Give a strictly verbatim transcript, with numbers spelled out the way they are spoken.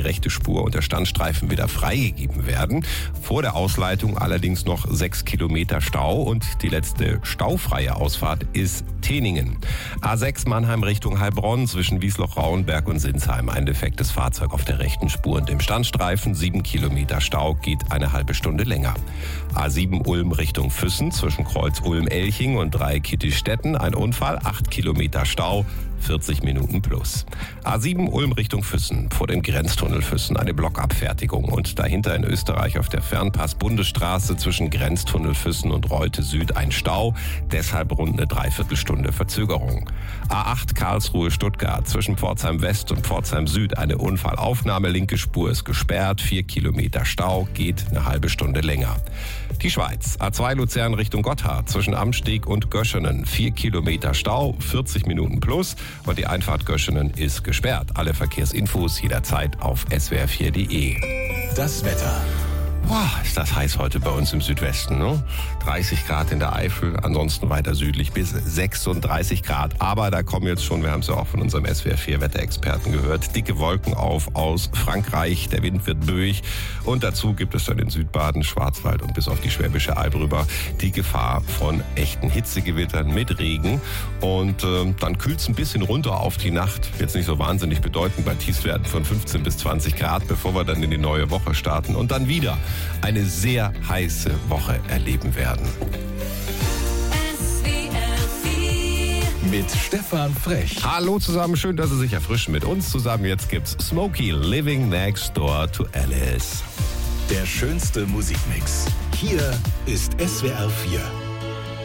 rechte Spur und der Standstreifen wieder freigegeben werden. Vor der Ausleitung allerdings noch sechs Kilometer Stau und die letzte staufreie Ausfahrt ist Teningen. A sechs Mannheim Richtung Heilbronn zwischen Wiesloch-Rauenberg und Sinsheim. Ein defektes Fahrzeug auf der rechten Spur und im Standstreifen. sieben Kilometer Stau, geht eine halbe Stunde länger. A sieben Ulm Richtung Füssen zwischen Kreuz Ulm-Elching und Dreieckittichstetten. Ein Unfall, acht Kilometer Stau, vierzig Minuten plus. A sieben Ulm Richtung Füssen, vor dem Grenztunnel Füssen eine Blockabfertigung und dahinter in Österreich auf der Fernpass-Bundesstraße zwischen Grenztunnel Füssen und Reute Süd ein Stau, deshalb rund eine Dreiviertelstunde Verzögerung. A acht Karlsruhe-Stuttgart zwischen Pforzheim West und Pforzheim Süd eine Unfallaufnahme, linke Spur ist gesperrt, vier Kilometer Stau, geht eine halbe Stunde länger. Die Schweiz, A zwei Luzern Richtung Gotthard zwischen Amsteg und Göschenen, vier Kilometer Stau, vierzig Minuten plus und die Einfahrt Göschenen ist gesperrt. Alle Verkehrsinfos jederzeit auf s w r vier punkt d e. Das Wetter. Boah, ist das heiß heute bei uns im Südwesten, ne? dreißig Grad in der Eifel, ansonsten weiter südlich bis sechsunddreißig Grad. Aber da kommen jetzt schon, wir haben es ja auch von unserem S W R vier Wetterexperten gehört, dicke Wolken auf aus Frankreich. Der Wind wird böig und dazu gibt es dann in Südbaden, Schwarzwald und bis auf die Schwäbische Alb rüber die Gefahr von echten Hitzegewittern mit Regen. Und äh, dann kühlt es ein bisschen runter auf die Nacht. Jetzt nicht so wahnsinnig bedeutend bei Tiefstwerten von fünfzehn bis zwanzig Grad, bevor wir dann in die neue Woche starten und dann wieder eine sehr heiße Woche erleben werden. S W R vier mit Stefan Frech. Hallo zusammen, schön, dass Sie sich erfrischen mit uns zusammen. Jetzt gibt's Smokey, Living Next Door to Alice. Der schönste Musikmix. Hier ist S W R vier.